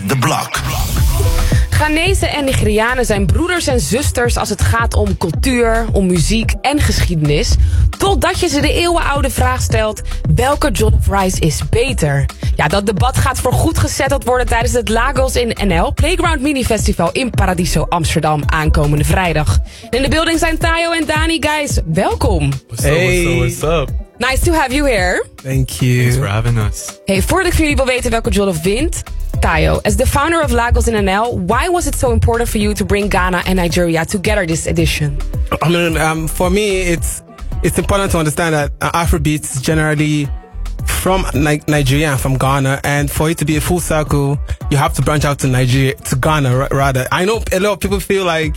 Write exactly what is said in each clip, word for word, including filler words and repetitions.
the block. Ghanese en Nigerianen zijn broeders en zusters als het gaat om cultuur, om muziek en geschiedenis. Totdat je ze de eeuwenoude vraag stelt, welke jollof rice is beter? Ja, dat debat gaat voorgoed gezetteld worden tijdens het Lagos in N L Playground Mini Festival in Paradiso Amsterdam aankomende vrijdag. In de building zijn Tayo en Dani, guys. Welkom. What's up, Hey. what's up, what's up? Nice to have you here. Thank you. Thanks for having us. Hey, voordat ik van jullie wil weten welke jollof wint, Tayo, as the founder of Lagos in N L, why was it so important for you to bring Ghana and Nigeria together this edition? I mean, um, for me, it's it's important to understand that uh, Afrobeats is generally from Ni- Nigeria and from Ghana, and for it to be a full circle, you have to branch out to Nigeria, to Ghana ra- rather. I know a lot of people feel like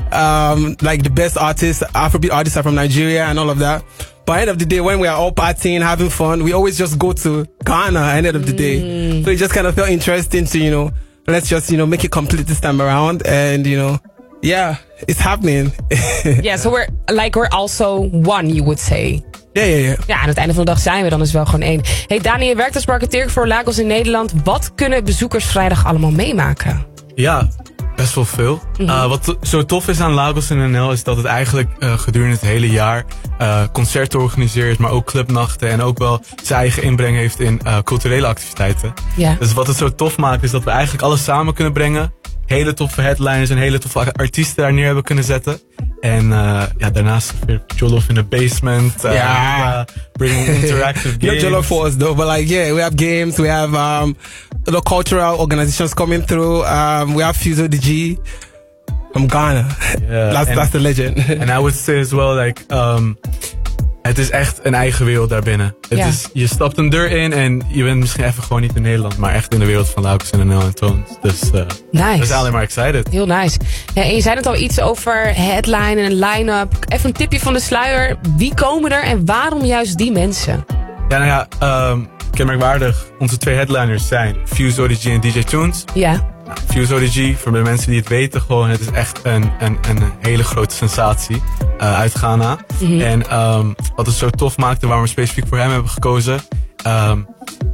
um, like the best artists, Afrobeat artists, are from Nigeria and all of that. But at the end of the day, when we are all partying, having fun, we always just go to Ghana at the end of the day. So it just kind of felt interesting to, you know, let's just, you know, make it complete this time around. And, you know, yeah, it's happening. Yeah, so we're like we're also one, you would say. Ja, ja, ja. Ja, aan het einde van de dag zijn we dan dus wel gewoon één. Hey Dani, je werkt als marketeer voor Lagos in Nederland. Wat kunnen bezoekers vrijdag allemaal meemaken? Ja, best wel veel. Uh, wat to- zo tof is aan Lagos in N L is dat het eigenlijk uh, gedurende het hele jaar uh, concerten organiseert, maar ook clubnachten en ook wel zijn eigen inbreng heeft in uh, culturele activiteiten. Ja. Dus wat het zo tof maakt is dat we eigenlijk alles samen kunnen brengen. Hele toffe headliners en hele toffe artiesten daar neer hebben kunnen zetten. En uh, ja, daarnaast weer Jollof in the basement. Uh, Ja. uh, bringing interactive Not games. Jollof for us though, but like, yeah, we have games, we have um, the cultural organizations coming through. Um, we have Fuso D G from Ghana. Yeah, that's, and- that's the legend. And I would say as well, like, um, het is echt een eigen wereld daarbinnen. Het Ja. is, je stapt een deur in en je bent misschien even gewoon niet in Nederland, maar echt in de wereld van Lagos en N L en Toons. Dus uh, Nice. we zijn alleen maar excited. Heel nice. Ja, en je zei het al iets over headline en line-up. Even een tipje van de sluier. Wie komen er en waarom juist die mensen? Ja, nou ja, um, kenmerkwaardig. Onze twee headliners zijn Fuse O D G en D J Tunes. Ja. Nou, Fuse O D G, voor de mensen die het weten, gewoon, het is echt een, een, een hele grote sensatie uh, uit Ghana. Mhm. En um, wat het zo tof maakt en waarom we specifiek voor hem hebben gekozen, um,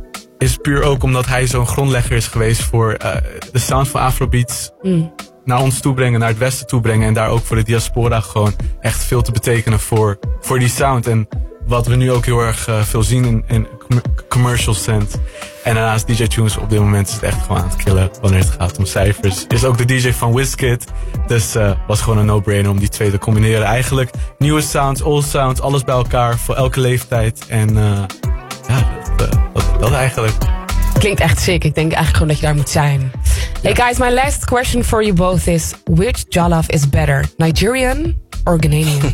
is puur ook omdat hij zo'n grondlegger is geweest voor uh, de sound van Afrobeats Mm. naar ons toe brengen, naar het westen toe brengen. En daar ook voor de diaspora gewoon echt veel te betekenen voor, voor die sound. En wat we nu ook heel erg uh, veel zien in, in com- commercial sense. En daarnaast D J Tunes op dit moment is het echt gewoon aan het killen wanneer het gaat om cijfers. Is ook de D J van Wizkid. Dus uh, was gewoon een no-brainer om die twee te combineren. Eigenlijk nieuwe sounds, old sounds, alles bij elkaar voor elke leeftijd. En uh, ja, dat, uh, dat, dat eigenlijk. Klinkt echt sick. Ik denk eigenlijk gewoon dat je daar moet zijn. Hey guys, my last question for you both is: which jollof is better, Nigerian or Ghanaian?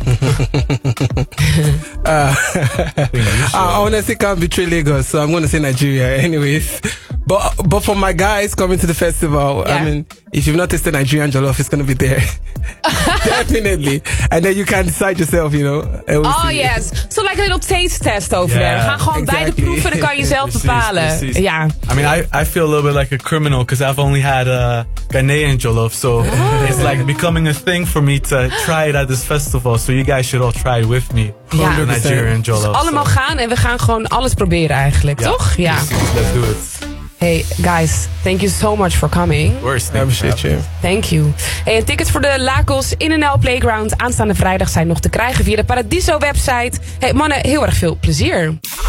Uh, I honestly can't betray Lagos, so I'm going to say Nigeria anyways. But but for my guys coming to the festival, Yeah. I mean, if you've not tasted Nigerian jollof, it's going to be there. Definitely. And then you can decide yourself, you know. and we'll Oh see. yes. So like a little taste test over Yeah, there. We gaan gewoon exactly. beide proeven en dan kan je zelf Precies, bepalen. precies. Ja. I mean, I, I feel a little bit like a criminal because I've only had uh, Ghanaian jollof. So it's like becoming a thing for me to try it at this festival. So you guys should all try it with me. Ja. The Nigerian jollof. Allemaal so. gaan en we gaan gewoon alles proberen eigenlijk, Ja, toch? Ja. precies. Let's do it. Hey guys, thank you so much for coming. Worst I appreciate you. Thank you. Hey, en tickets voor de Lagos in N L Playground aanstaande vrijdag zijn nog te krijgen via de Paradiso website. Hey mannen, heel erg veel plezier.